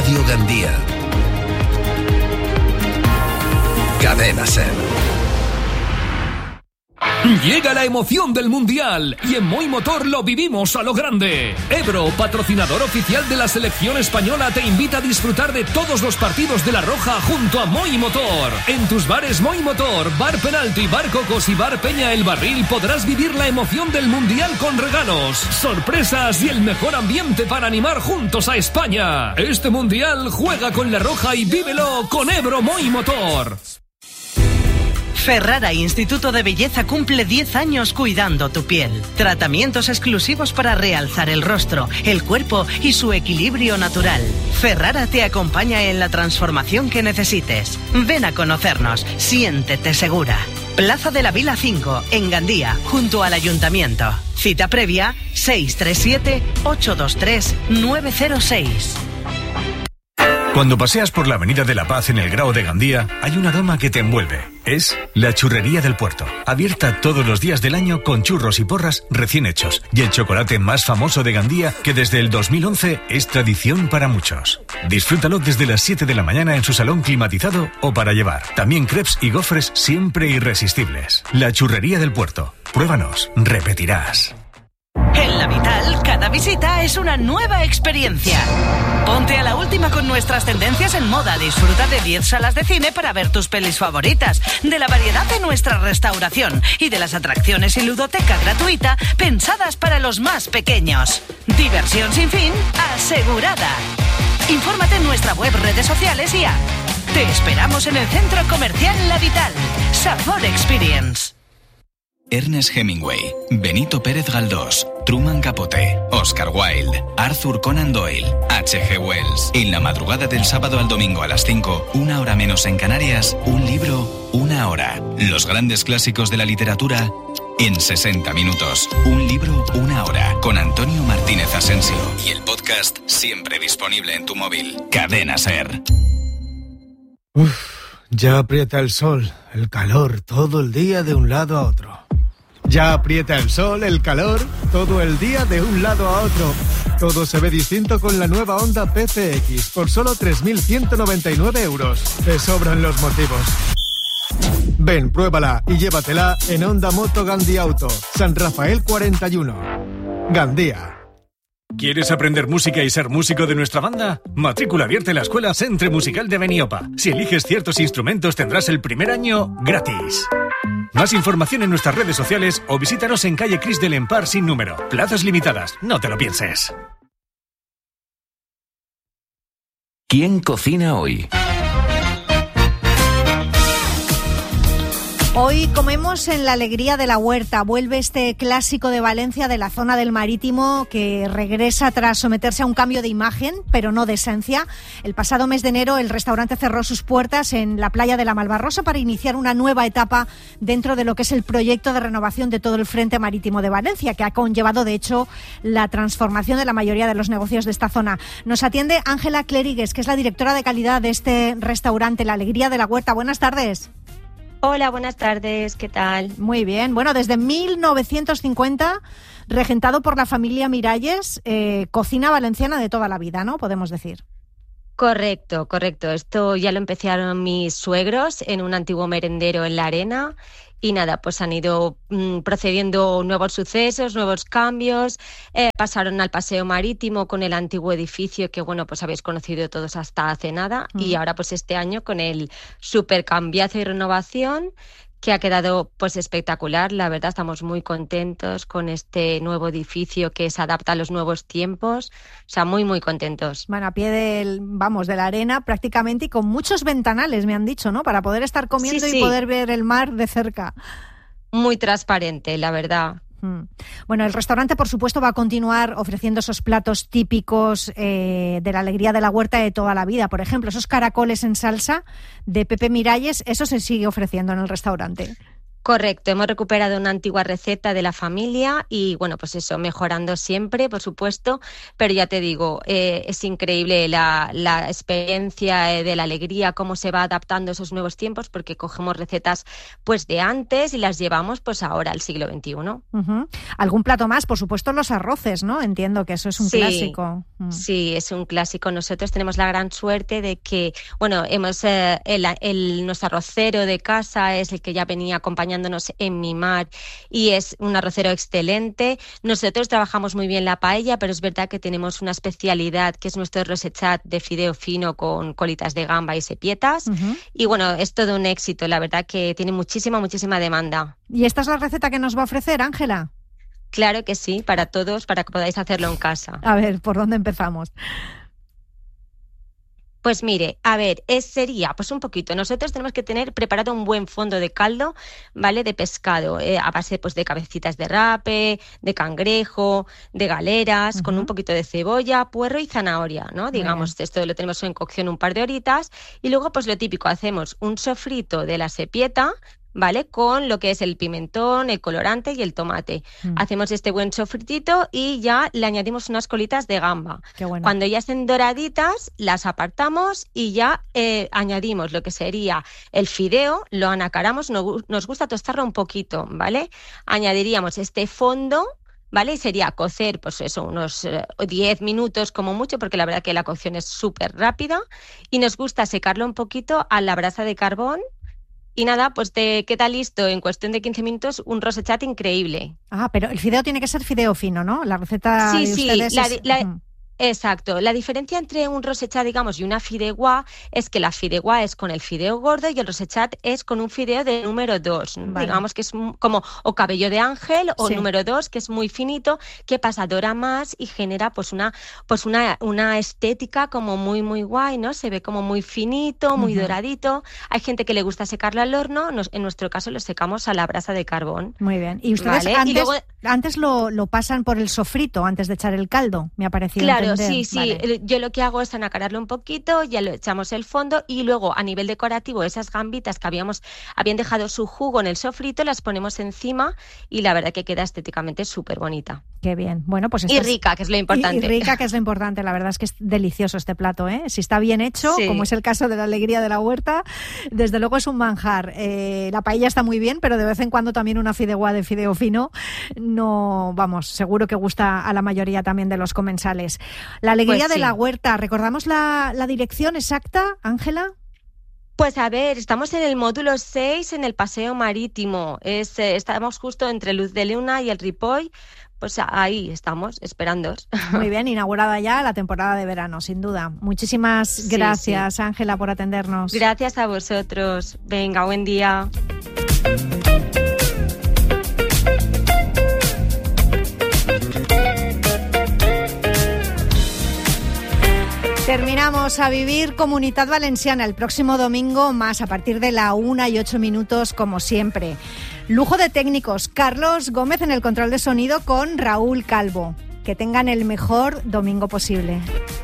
Radio Gandía. Cadena SER. Llega la emoción del Mundial y en Moi Motor lo vivimos a lo grande. Ebro, patrocinador oficial de la selección española, te invita a disfrutar de todos los partidos de La Roja junto a Moi Motor. En tus bares Moi Motor, Bar Penalti, Bar Cocos y Bar Peña El Barril podrás vivir la emoción del Mundial con regalos, sorpresas y el mejor ambiente para animar juntos a España. Este Mundial juega con La Roja y vívelo con Ebro Moi Motor. Ferrara Instituto de Belleza cumple 10 años cuidando tu piel. Tratamientos exclusivos para realzar el rostro, el cuerpo y su equilibrio natural. Ferrara te acompaña en la transformación que necesites. Ven a conocernos, siéntete segura. Plaza de la Vila 5, en Gandía, junto al Ayuntamiento. Cita previa 637-823-906. Cuando paseas por la Avenida de la Paz en el Grao de Gandía, hay un aroma que te envuelve. Es la Churrería del Puerto, abierta todos los días del año con churros y porras recién hechos. Y el chocolate más famoso de Gandía, que desde el 2011 es tradición para muchos. Disfrútalo desde las 7 de la mañana en su salón climatizado o para llevar. También crepes y gofres siempre irresistibles. La Churrería del Puerto. Pruébanos, repetirás. En La Vital, cada visita es una nueva experiencia. Ponte a la última con nuestras tendencias en moda. Disfruta de 10 salas de cine para ver tus pelis favoritas, de la variedad de nuestra restauración y de las atracciones y ludoteca gratuita pensadas para los más pequeños. Diversión sin fin asegurada. Infórmate en nuestra web, redes sociales y app. Te esperamos en el Centro Comercial La Vital. Sabor Experience. Ernest Hemingway, Benito Pérez Galdós, Truman Capote, Oscar Wilde, Arthur Conan Doyle, H.G. Wells. En la madrugada del sábado al domingo a las 5, 1 hora menos en Canarias, un libro, 1 hora. Los grandes clásicos de la literatura en 60 minutos. Un libro, 1 hora. Con Antonio Martínez Asensio. Y el podcast siempre disponible en tu móvil. Cadena SER. Ya aprieta el sol, el calor, todo el día de un lado a otro. Ya aprieta el sol, el calor, todo el día de un lado a otro. Todo se ve distinto con la nueva Honda PCX por solo 3.199 euros. Te sobran los motivos. Ven, pruébala y llévatela en Honda Moto Gandía Auto, San Rafael 41. Gandía. ¿Quieres aprender música y ser músico de nuestra banda? Matrícula abierta en la Escuela Centre Musical de Beniopa. Si eliges ciertos instrumentos tendrás el primer año gratis. Más información en nuestras redes sociales o visítanos en calle Cris del Empar sin número. Plazas limitadas, no te lo pienses. ¿Quién cocina hoy? Hoy comemos en la alegría de la huerta. Vuelve este clásico de Valencia, de la zona del Marítimo, que regresa tras someterse a un cambio de imagen, pero no de esencia. El pasado mes de enero el restaurante cerró sus puertas en la playa de la Malvarrosa para iniciar una nueva etapa dentro de lo que es el proyecto de renovación de todo el Frente Marítimo de Valencia, que ha conllevado, de hecho, la transformación de la mayoría de los negocios de esta zona. Nos atiende Ángela Clérigues, que es la directora de calidad de este restaurante, la alegría de la huerta. Buenas tardes. Hola, buenas tardes, ¿qué tal? Muy bien, bueno, desde 1950, regentado por la familia Miralles, cocina valenciana de toda la vida, ¿no? Podemos decir. Correcto. Esto ya lo empezaron mis suegros en un antiguo merendero en La Arena. Y nada, pues han ido procediendo nuevos sucesos, nuevos cambios. Pasaron al paseo marítimo con el antiguo edificio que, bueno, pues habéis conocido todos hasta hace nada. Y ahora, pues este año con el super cambiazo y renovación que ha quedado pues espectacular. La verdad, estamos muy contentos con este nuevo edificio que se adapta a los nuevos tiempos. O sea, muy, muy contentos. Bueno, a pie de la arena prácticamente y con muchos ventanales, me han dicho, ¿no? Para poder estar comiendo y poder ver el mar de cerca. Muy transparente, la verdad. Bueno, el restaurante, por supuesto, va a continuar ofreciendo esos platos típicos de la alegría de la huerta de toda la vida. Por ejemplo, esos caracoles en salsa de Pepe Miralles, eso se sigue ofreciendo en el restaurante. Correcto, hemos recuperado una antigua receta de la familia y bueno, pues eso, mejorando siempre, por supuesto, pero ya te digo, es increíble la experiencia de la alegría, cómo se va adaptando a esos nuevos tiempos, porque cogemos recetas pues de antes y las llevamos pues ahora al siglo XXI. Uh-huh. ¿Algún plato más? Por supuesto los arroces, ¿no? Entiendo que eso es un clásico. Sí, es un clásico. Nosotros tenemos la gran suerte de que, bueno, hemos nuestro arrocero de casa es el que ya venía acompañándonos en Mimar y es un arrocero excelente. Nosotros trabajamos muy bien la paella, pero es verdad que tenemos una especialidad que es nuestro rosechat de fideo fino con colitas de gamba y sepietas. Uh-huh. Y bueno, es todo un éxito. La verdad que tiene muchísima demanda. ¿Y esta es la receta que nos va a ofrecer, Ángela? Claro que sí, para todos, para que podáis hacerlo en casa. A ver, ¿por dónde empezamos? Pues mire, a ver, sería pues un poquito. Nosotros tenemos que tener preparado un buen fondo de caldo, ¿vale? De pescado, a base pues de cabecitas de rape, de cangrejo, de galeras, uh-huh, con un poquito de cebolla, puerro y zanahoria, ¿no? Digamos, esto lo tenemos en cocción un par de horitas y luego pues lo típico, hacemos un sofrito de la sepieta, ¿vale? Con lo que es el pimentón, el colorante y el tomate. Hacemos este buen sofritito y ya le añadimos unas colitas de gamba. Qué bueno. Cuando ya estén doraditas, las apartamos y ya añadimos lo que sería el fideo, lo anacaramos, nos gusta tostarlo un poquito, ¿vale? Añadiríamos este fondo, ¿vale? Y sería cocer, pues eso, unos 10 minutos como mucho, porque la verdad que la cocción es súper rápida y nos gusta secarlo un poquito a la brasa de carbón. Y nada, pues te queda listo en cuestión de 15 minutos un rosechat increíble. Ah, pero el fideo tiene que ser fideo fino, ¿no? La receta de ustedes Exacto. La diferencia entre un rosechat, digamos, y una fideuá es que la fideuá es con el fideo gordo y el rosechat es con un fideo de número 2. Vale. Digamos que es como o cabello de ángel o número 2, que es muy finito, que pasa, dora más y genera pues una estética como muy guay, ¿no? Se ve como muy finito, muy doradito. Hay gente que le gusta secarlo al horno, en nuestro caso lo secamos a la brasa de carbón. Muy bien. Y ustedes, ¿vale? antes lo pasan por el sofrito antes de echar el caldo, me ha parecido. Claro, entender. sí. Vale. Yo lo que hago es anacararlo un poquito, ya lo echamos el fondo y luego a nivel decorativo esas gambitas que habían dejado su jugo en el sofrito las ponemos encima y la verdad que queda estéticamente súper bonita. Qué bien. Bueno, pues y rica, que es lo importante. Y rica, que es lo importante. La verdad es que es delicioso este plato, ¿eh? Si está bien hecho, como es el caso de la alegría de la huerta, desde luego es un manjar. La paella está muy bien, pero de vez en cuando también una fideuá de fideo fino, no, vamos, seguro que gusta a la mayoría también de los comensales. La alegría de la huerta, ¿recordamos la dirección exacta, Ángela? Pues a ver, estamos en el módulo 6 en el Paseo Marítimo. Estamos justo entre Luz de Luna y el Ripoll. Pues ahí estamos, esperándoos. Muy bien, inaugurada ya la temporada de verano, sin duda. Muchísimas gracias, Ángela, por atendernos. Gracias a vosotros. Venga, buen día. Terminamos A Vivir Comunitat Valenciana el próximo domingo, más a partir de la 1:08, como siempre. Lujo de técnicos, Carlos Gómez en el control de sonido con Raúl Calvo. Que tengan el mejor domingo posible.